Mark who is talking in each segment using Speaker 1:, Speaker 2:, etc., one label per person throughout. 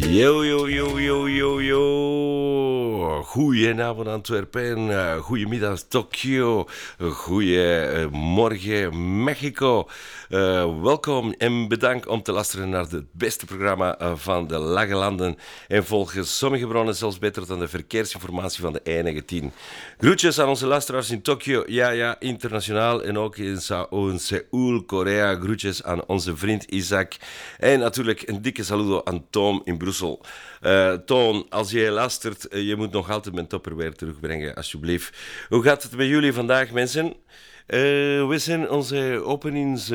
Speaker 1: Yo, yo, yo, yo, yo, yo. Goedenavond Antwerpen, goedemiddag Tokio, goedemorgen Mexico. Welkom en bedankt om te luisteren naar het beste programma van de Lage Landen. En volgens sommige bronnen zelfs beter dan de verkeersinformatie van de E19. Groetjes aan onze luisteraars in Tokio, ja, internationaal. En ook in Seoul, Korea. Groetjes aan onze vriend Isaac. En natuurlijk een dikke saludo aan Toon in Brussel. Toon, als jij luistert, je moet nog altijd mijn topperweer terugbrengen, alsjeblieft. Hoe gaat het met jullie vandaag, mensen? We zijn onze openings...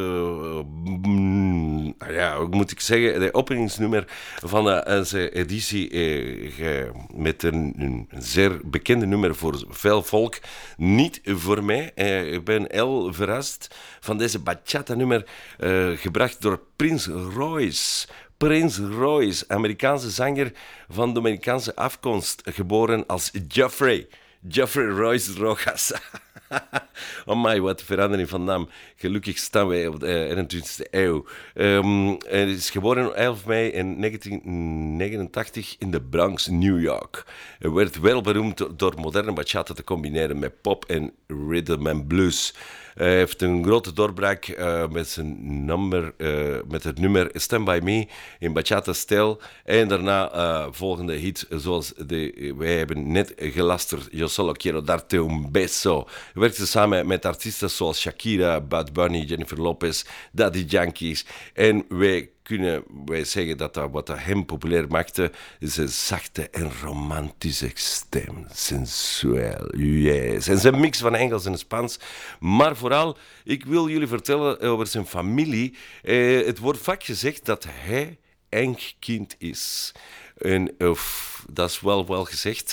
Speaker 1: hoe moet ik zeggen? De openingsnummer van onze editie met een zeer bekende nummer voor veel volk. Niet voor mij. Ik ben heel verrast van deze bachata-nummer gebracht door Prince Royce. Prince Royce, Amerikaanse zanger van Dominicaanse afkomst, geboren als Jeffrey Royce Rojas. Oh my, wat een verandering van naam. Gelukkig staan wij op de 21e eeuw. Hij is geboren op 11 mei in 1989 in de Bronx, New York. Hij werd wel beroemd door moderne bachata te combineren met pop en rhythm and blues. Hij heeft een grote doorbraak met het nummer Stand By Me in bachata-stijl. En daarna volgende hit zoals wij hebben net gelasterd. Yo solo quiero darte un beso. Hij werkte samen met artiesten zoals Shakira, Bad Bunny, Jennifer Lopez, Daddy Yankee. En wij zeggen dat wat hem populair maakte, is een zachte en romantische stem. Sensueel, yes. En zijn mix van Engels en Spaans. Maar vooral, ik wil jullie vertellen over zijn familie. Het wordt vaak gezegd dat hij kind is. En dat is wel gezegd.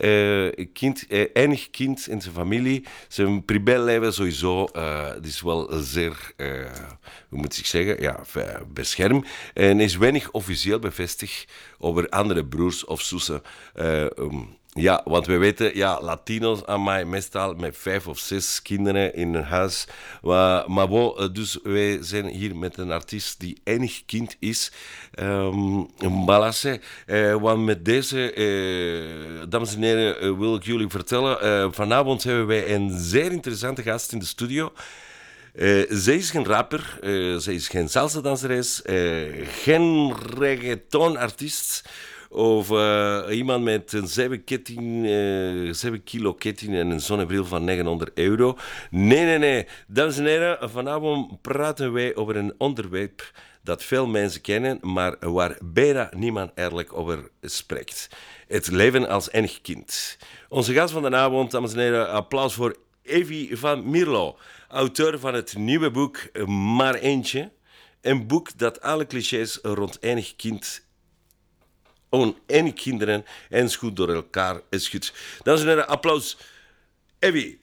Speaker 1: Enig kind in zijn familie. Zijn privéleven sowieso. Het is wel zeer, hoe moet ik zeggen, beschermd. En is weinig officieel bevestigd over andere broers of zussen. Ja, want we weten, Latino's aan mij meestal met 5 of 6 kinderen in een huis. Dus wij zijn hier met een artiest die enig kind is. Balasse. Want met deze, dames en heren, wil ik jullie vertellen. Vanavond hebben wij een zeer interessante gast in de studio. Zij is geen rapper, zij is geen salsa-danseres, geen reggaeton-artiest. Of iemand met een 7 kilo ketting en een zonnebril van €900. Nee. Dames en heren, vanavond praten wij over een onderwerp dat veel mensen kennen, maar waar bijna niemand eerlijk over spreekt. Het leven als enig kind. Onze gast van de avond, dames en heren, applaus voor Evie van Mierlo, auteur van het nieuwe boek Maar Eentje. Een boek dat alle clichés rond enig kind en kinderen eens goed door elkaar schudt. Dames en heren, applaus. Evie.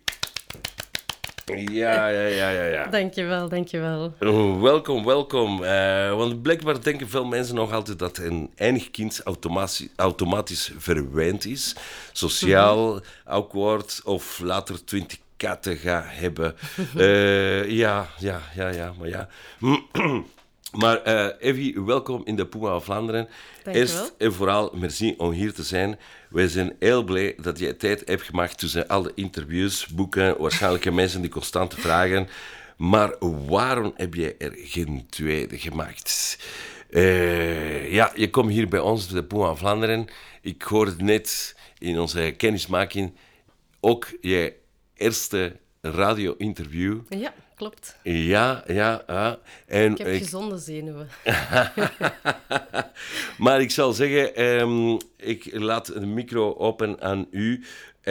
Speaker 1: Ja.
Speaker 2: Dankjewel.
Speaker 1: Welkom. Want blijkbaar denken veel mensen nog altijd dat een enig kind automatisch verwijnd is. Sociaal, awkward of later 20 katten gaat hebben. Maar Evie, welkom in de Puma van Vlaanderen. Eerst en vooral, merci om hier te zijn. Wij zijn heel blij dat je tijd hebt gemaakt tussen al de interviews, boeken, waarschijnlijk mensen die constant vragen. Maar waarom heb jij er geen tweede gemaakt? Je komt hier bij ons, de Puma van Vlaanderen. Ik hoorde net in onze kennismaking ook je eerste radio-interview.
Speaker 2: Ja, klopt.
Speaker 1: Ja. En
Speaker 2: ik heb gezonde zenuwen.
Speaker 1: Maar ik zal zeggen, ik laat de micro open aan u.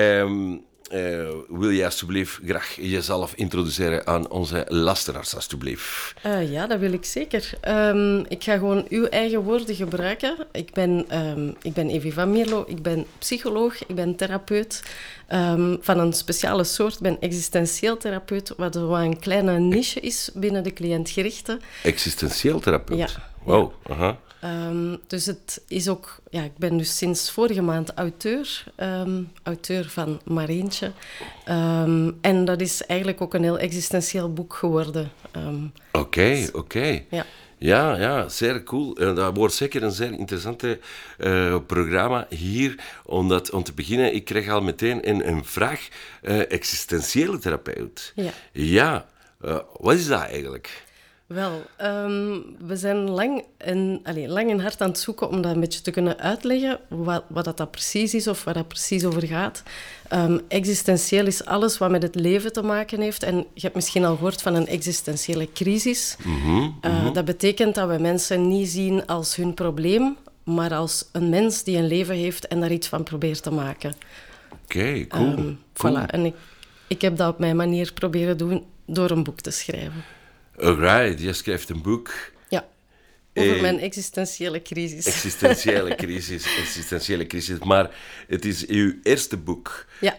Speaker 1: Wil je alsjeblieft graag jezelf introduceren aan onze luisteraars, alsjeblieft?
Speaker 2: Ja, dat wil ik zeker. Ik ga gewoon uw eigen woorden gebruiken. Ik ben Evie van Mierlo, ik ben psycholoog, ik ben therapeut. Van een speciale soort, ik ben existentieel therapeut, wat een kleine niche is binnen de cliëntgerichte.
Speaker 1: Existentieel therapeut?
Speaker 2: Ja.
Speaker 1: Wow,
Speaker 2: ja.
Speaker 1: Aha.
Speaker 2: Dus het is ook... Ja, ik ben dus sinds vorige maand auteur van Maar Eentje. En dat is eigenlijk ook een heel existentieel boek geworden.
Speaker 1: Oké.
Speaker 2: Ja.
Speaker 1: Ja, zeer cool. Dat wordt zeker een zeer interessante programma hier. Omdat, om te beginnen, ik kreeg al meteen een vraag. Existentiële therapeut.
Speaker 2: Ja.
Speaker 1: Ja, wat is dat eigenlijk?
Speaker 2: Wel, we zijn lang en hard aan het zoeken om dat een beetje te kunnen uitleggen, wat dat precies is of waar dat precies over gaat. Existentieel is alles wat met het leven te maken heeft. En je hebt misschien al gehoord van een existentiële crisis. Dat betekent dat we mensen niet zien als hun probleem, maar als een mens die een leven heeft en daar iets van probeert te maken.
Speaker 1: Oké, cool.
Speaker 2: Voilà. En ik heb dat op mijn manier proberen doen door een boek te schrijven.
Speaker 1: Alright, je schrijft een boek.
Speaker 2: Ja, over mijn existentiële crisis.
Speaker 1: Existentiële crisis. Maar het is uw eerste boek.
Speaker 2: Ja.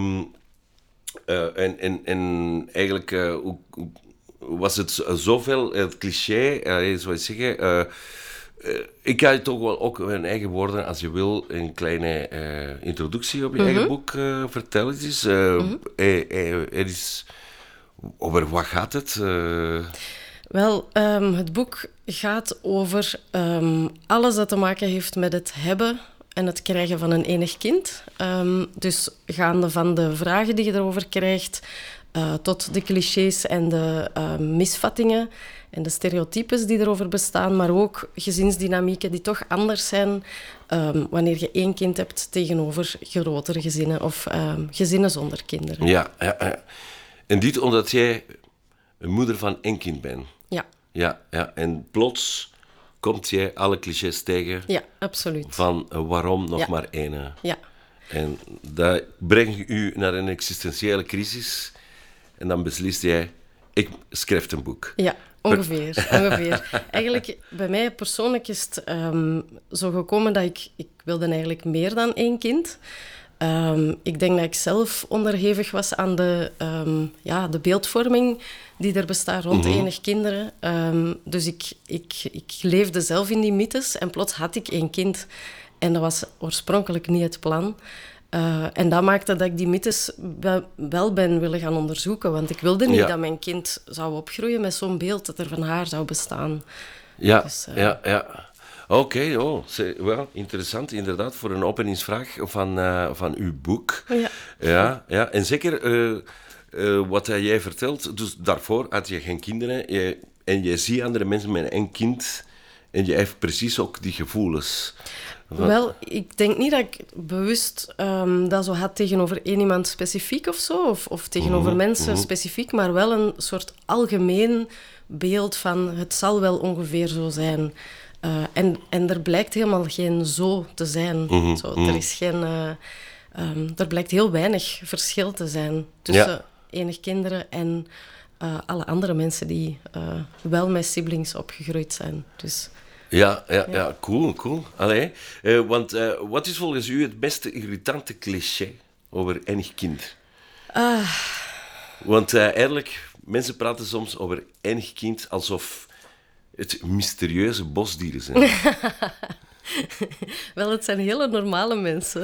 Speaker 1: En eigenlijk was het zoveel het cliché, zou ik zeggen. Ik ga je toch wel ook in eigen woorden, als je wil, een kleine introductie op je eigen boek vertellen. Over wat gaat het?
Speaker 2: Wel, het boek gaat over alles dat te maken heeft met het hebben en het krijgen van een enig kind. Dus gaande van de vragen die je erover krijgt, tot de clichés en de misvattingen en de stereotypes die erover bestaan, maar ook gezinsdynamieken die toch anders zijn wanneer je 1 kind hebt tegenover grotere gezinnen of gezinnen zonder kinderen.
Speaker 1: Ja. En dit omdat jij een moeder van 1 kind bent.
Speaker 2: Ja.
Speaker 1: Ja. En plots komt jij alle clichés tegen.
Speaker 2: Ja, absoluut.
Speaker 1: Van waarom nog maar 1.
Speaker 2: Ja.
Speaker 1: En dat brengt u naar een existentiële crisis. En dan beslist jij, ik schrijf een boek.
Speaker 2: Ja, ongeveer. Eigenlijk, bij mij persoonlijk is het zo gekomen dat ik wilde eigenlijk meer dan 1 kind. Ik denk dat ik zelf onderhevig was aan de beeldvorming die er bestaat rond enig kinderen. Dus ik leefde zelf in die mythes en plots had ik 1 kind. En dat was oorspronkelijk niet het plan. En dat maakte dat ik die mythes wel ben willen gaan onderzoeken. Want ik wilde niet dat mijn kind zou opgroeien met zo'n beeld dat er van haar zou bestaan.
Speaker 1: Ja. Oké, wel interessant inderdaad voor een openingsvraag van uw boek. Ja. En zeker wat jij vertelt, dus daarvoor had je geen kinderen en je ziet andere mensen met 1 kind en je hebt precies ook die gevoelens.
Speaker 2: Wel, ik denk niet dat ik bewust dat zo had tegenover 1 iemand specifiek of zo, of tegenover mensen specifiek, maar wel een soort algemeen beeld van het zal wel ongeveer zo zijn. En er blijkt helemaal geen zo te zijn. Er is geen... er blijkt heel weinig verschil te zijn tussen enig kinderen en alle andere mensen die wel met siblings opgegroeid zijn. Dus...
Speaker 1: Ja, cool. Allee, want wat is volgens u het meest irritante cliché over enig kind? Want eigenlijk, mensen praten soms over enig kind alsof het mysterieuze bosdieren zijn.
Speaker 2: Wel, het zijn hele normale mensen.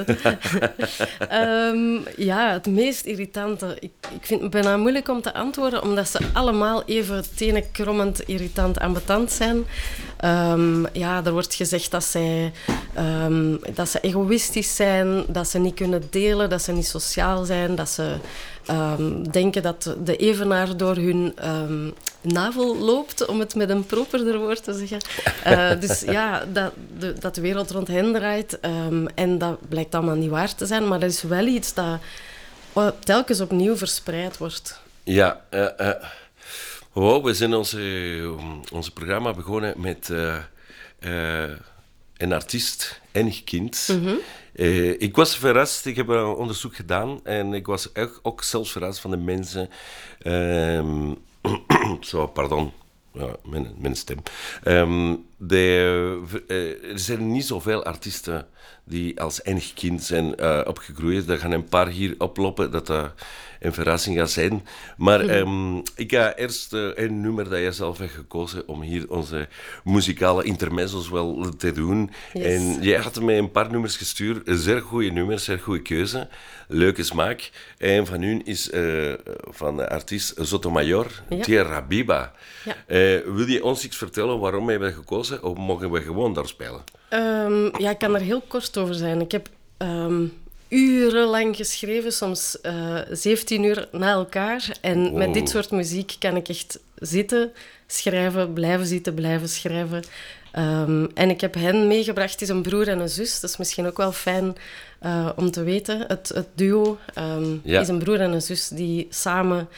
Speaker 2: Het meest irritante... Ik vind het bijna moeilijk om te antwoorden, omdat ze allemaal even tenenkrommend irritant ambetant zijn. Er wordt gezegd dat ze egoïstisch zijn, dat ze niet kunnen delen, dat ze niet sociaal zijn, dat ze denken dat de evenaar door hun navel loopt, om het met een properder woord te zeggen. Dat de wereld rond hen draait. En dat blijkt allemaal niet waar te zijn, maar dat is wel iets dat telkens opnieuw verspreid wordt.
Speaker 1: Ja, we zijn onze programma begonnen met een artiest, enig kind. Ik was verrast, ik heb een onderzoek gedaan en ik was ook zelfs verrast van de mensen... mijn stem. Er zijn niet zoveel artiesten die als enig kind zijn opgegroeid. Er gaan een paar hier oplopen dat dat een verrassing gaat zijn. Maar ik ga eerst een nummer dat jij zelf hebt gekozen om hier onze muzikale intermezzo's wel te doen.
Speaker 2: Yes.
Speaker 1: En jij had mij een paar nummers gestuurd. Zeer goede nummers, zeer goede keuze. Leuke smaak. En van hun is van de artiest Sotomayor,
Speaker 2: Ja.
Speaker 1: Tierra Viva.
Speaker 2: Ja.
Speaker 1: Wil je ons iets vertellen waarom we hebben gekozen? Of mogen we gewoon daar spelen?
Speaker 2: Ja, ik kan er heel kort over zijn. Ik heb urenlang geschreven, soms 17 uur na elkaar. En met dit soort muziek kan ik echt zitten, schrijven, blijven zitten, blijven schrijven. En ik heb hen meegebracht. Het is een broer en een zus. Dat is misschien ook wel fijn om te weten. Het duo is een broer en een zus die samen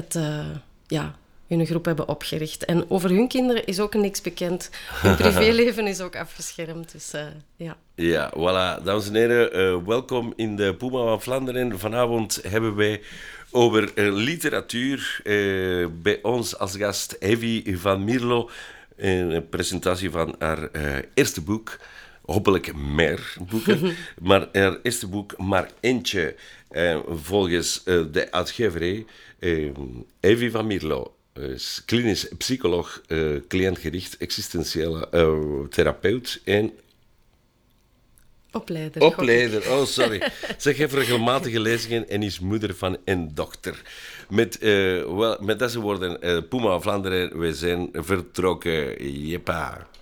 Speaker 2: hun groep hebben opgericht. En over hun kinderen is ook niks bekend. Hun privéleven is ook afgeschermd. Dus ja.
Speaker 1: Ja, voilà. Dames en heren, welkom in de Puma van Vlaanderen. Vanavond hebben wij over literatuur. Bij ons als gast Evie van Mierlo. Een presentatie van haar eerste boek. Hopelijk meer boeken. Maar haar eerste boek, maar eentje. Volgens de uitgeverij Evie van Mierlo. Is klinisch psycholoog, cliëntgericht, existentiële therapeut en... Opleider, oh sorry. Ze geeft regelmatige lezingen en is moeder van een dochter. Met deze woorden, Puma Vlaanderen, we zijn vertrokken. Jeppa.